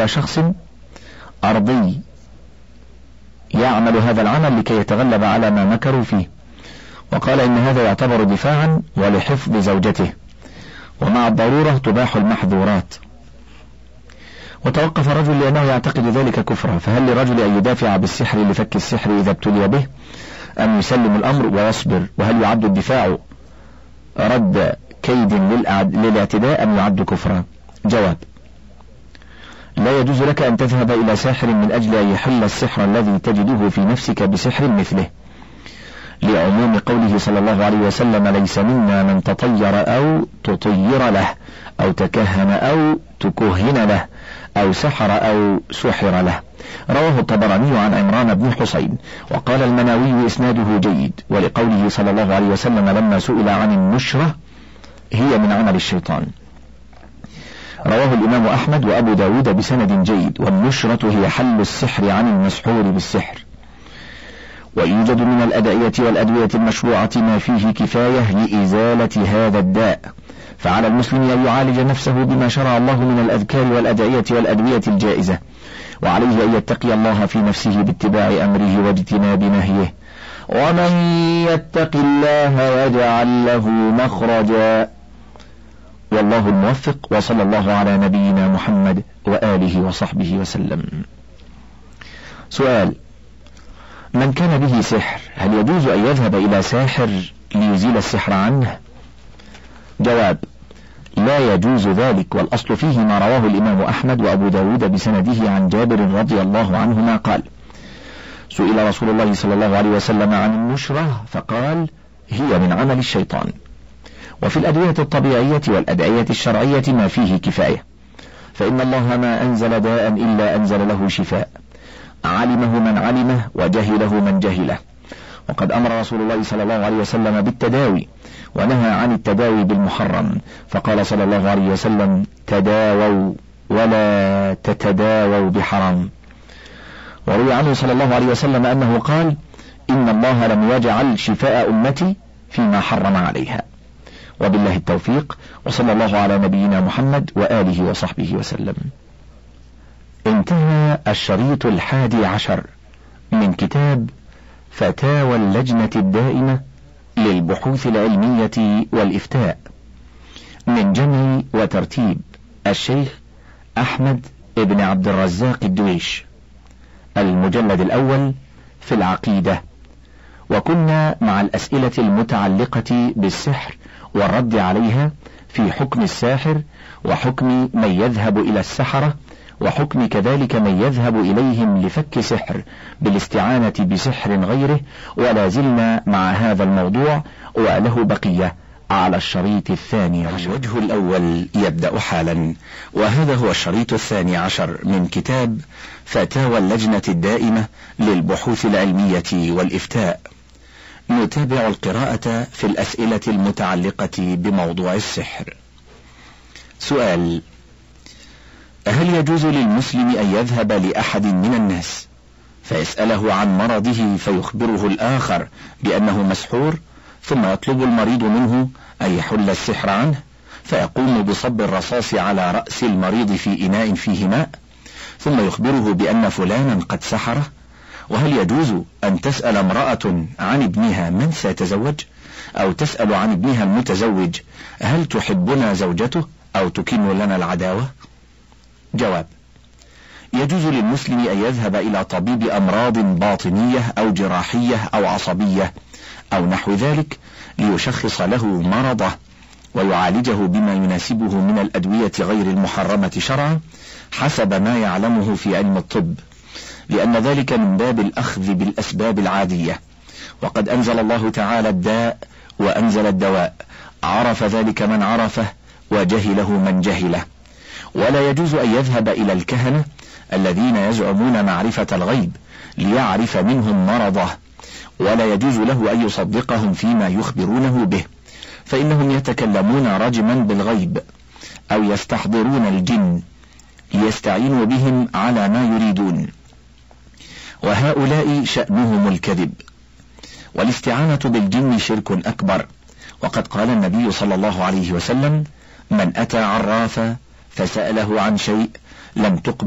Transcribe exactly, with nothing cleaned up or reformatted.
على شخص أرضي يعمل هذا العمل لكي يتغلب على ما مكروا فيه، وقال إن هذا يعتبر دفاعا ولحفظ زوجته، ومع الضرورة تباح المحظورات. وتوقف الرجل لأنه يعتقد ذلك كفرا، فهل لرجل أن يدافع بالسحر لفك السحر إذا ابتلي به، أم يسلم الأمر ويصبر؟ وهل يعد الدفاع رد كيد للاعتداء أم يعد كفرا؟ جواب: لا يجوز لك أن تذهب إلى ساحر من أجل أن يحل السحر الذي تجده في نفسك بسحر مثله، لعموم قوله صلى الله عليه وسلم: ليس منا من تطير أو تطير له أو تكهن أو تكهن له أو سحر أو سحر له. رواه الطبراني عن عمران بن حسين، وقال المناوي إسناده جيد، ولقوله صلى الله عليه وسلم لما سئل عن النشرة: هي من عمل الشيطان. رواه الإمام أحمد وأبو داود بسند جيد. والنشرة هي حل السحر عن المسحور بالسحر. ويوجد من الأدعية والأدوية المشروعة ما فيه كفاية لإزالة هذا الداء، فعلى المسلم أن يعالج نفسه بما شرع الله من الأذكار والأدعية والأدوية الجائزة، وعليه أن يتقي الله في نفسه باتباع أمره واجتناب نهيه. ومن يتق الله يجعل له مخرجا. والله الموفق، وصلى الله على نبينا محمد وآله وصحبه وسلم. سؤال: من كان به سحر هل يجوز أن يذهب إلى ساحر ليزيل السحر عنه؟ جواب: لا يجوز ذلك، والأصل فيه ما رواه الإمام أحمد وأبو داود بسنده عن جابر رضي الله عنهما قال: سئل رسول الله صلى الله عليه وسلم عن النشرة فقال: هي من عمل الشيطان. وفي الأدوية الطبيعية والأدعية الشرعية ما فيه كفاية، فإن الله ما أنزل داء إلا أنزل له شفاء، علمه من علمه وجهله من جهله. وقد أمر رسول الله صلى الله عليه وسلم بالتداوي، ونهى عن التداوي بالمحرم، فقال صلى الله عليه وسلم: تداووا ولا تتداووا بحرام. وروي عنه صلى الله عليه وسلم أنه قال: إن الله لم يجعل شفاء أمتي فيما حرم عليها. وبالله التوفيق، وصلى الله على نبينا محمد وآله وصحبه وسلم. انتهى الشريط الحادي عشر من كتاب فتاوى اللجنة الدائمة للبحوث العلمية والإفتاء، من جمع وترتيب الشيخ أحمد ابن عبد الرزاق الدويش، المجلد الأول في العقيدة. وكنا مع الأسئلة المتعلقة بالسحر والرد عليها في حكم الساحر، وحكم من يذهب إلى السحرة، وحكم كذلك من يذهب إليهم لفك سحر بالاستعانة بسحر غيره، ولا زلنا مع هذا الموضوع وله بقية على الشريط الثاني عشر. الوجه الأول يبدأ حالا، وهذا هو الشريط الثاني عشر من كتاب فتاوى اللجنة الدائمة للبحوث العلمية والإفتاء. نتابع القراءة في الأسئلة المتعلقة بموضوع السحر. سؤال: هل يجوز للمسلم أن يذهب لأحد من الناس فيسأله عن مرضه فيخبره الآخر بأنه مسحور، ثم يطلب المريض منه أن يحل السحر عنه، فيقوم بصب الرصاص على رأس المريض في إناء فيه ماء، ثم يخبره بأن فلانا قد سحره؟ وهل يجوز أن تسأل امرأة عن ابنها من سيتزوج، أو تسأل عن ابنها المتزوج هل تحبنا زوجته أو تكن لنا العداوة؟ جواب: يجوز للمسلم أن يذهب إلى طبيب أمراض باطنية أو جراحية أو عصبية أو نحو ذلك ليشخص له مرضه ويعالجه بما يناسبه من الأدوية غير المحرمة شرعا حسب ما يعلمه في علم الطب، لأن ذلك من باب الأخذ بالأسباب العادية. وقد أنزل الله تعالى الداء وأنزل الدواء، عرف ذلك من عرفه وجهله من جهله. ولا يجوز أن يذهب إلى الكهنة الذين يزعمون معرفة الغيب ليعرف منهم مرضه، ولا يجوز له أن يصدقهم فيما يخبرونه به، فإنهم يتكلمون رجما بالغيب أو يستحضرون الجن ليستعينوا بهم على ما يريدون، وهؤلاء شأنهم الكذب. والاستعانة بالجن شرك أكبر، وقد قال النبي صلى الله عليه وسلم: من أتى عرافا فسأله عن شيء لم تقبل